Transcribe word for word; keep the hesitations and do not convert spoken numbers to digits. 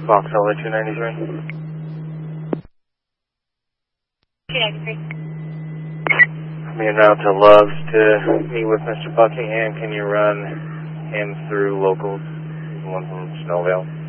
Vauxhall two ninety-three. two ninety-three. I'm here now to Loves to meet with Mister Buckingham. Can you run him through locals? He's the one from Snowvale.